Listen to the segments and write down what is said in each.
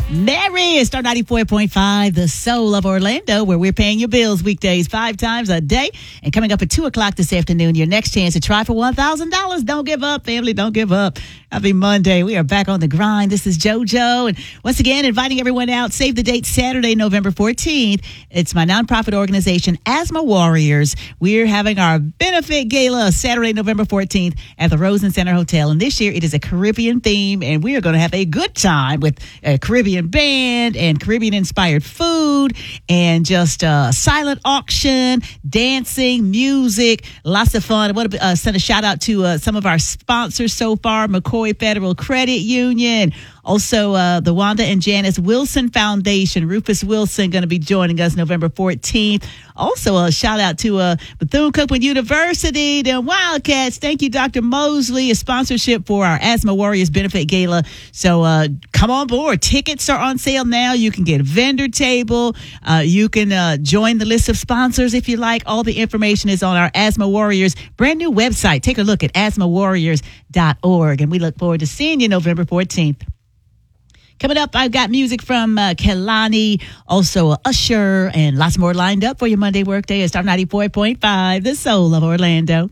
Mary is Star 94.5, the soul of Orlando, where we're paying your bills weekdays 5 times a day. And coming up at 2 o'clock this afternoon, your next chance to try for $1,000. Don't give up, family. Don't give up. Happy Monday. We are back on the grind. This is JoJo. And once again, inviting everyone out. Save the date, Saturday, November 14th. It's my nonprofit organization, Asthma Warriors. We're having our benefit gala Saturday, November 14th at the Rosen Center Hotel. And this year, it is a Caribbean theme. And we are going to have a good time with a Caribbean band and Caribbean inspired food and just silent auction, dancing, music, lots of fun. I want to send a shout out to some of our sponsors so far, McCoy Federal Credit Union, also the Wanda and Janice Wilson Foundation. Rufus Wilson going to be joining us November 14th. Also a shout out to Bethune-Cookman University, the Wildcats. Thank you, Dr. Mosley, a sponsorship for our Asthma Warriors Benefit Gala. So come on board. Tickets are on sale now. You can get a vendor table. You can join the list of sponsors if you like. All the information is on our Asthma Warriors brand new website. Take a look at asthmawarriors.org. And we look forward to seeing you November 14th. Coming up, I've got music from Kehlani, also Usher, and lots more lined up for your Monday workday at Star 94.5, the soul of Orlando.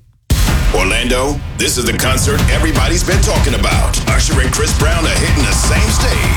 Orlando, this is the concert everybody's been talking about. Usher and Chris Brown are hitting the same stage.